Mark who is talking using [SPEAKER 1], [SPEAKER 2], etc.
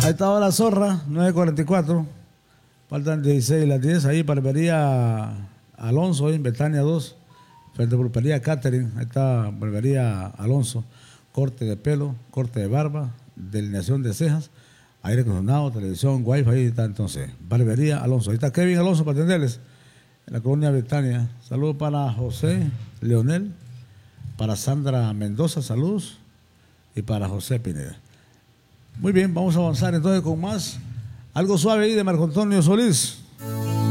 [SPEAKER 1] Ahí estaba la zorra, 9:44. Faltan 16 las 10. Ahí barbería Alonso, ahí en Betania 2. Frente a pulpería Catherine. Ahí está barbería Alonso. Corte de pelo, corte de barba, delineación de cejas, aire acondicionado, televisión, wifi. Ahí está entonces. Barbería Alonso. Ahí está Kevin Alonso para atenderles. En la colonia Betania. Saludos para José Leonel. Para Sandra Mendoza, saludos. Y para José Pineda. Muy bien, vamos a avanzar entonces con más. Algo suave ahí de Marco Antonio Solís.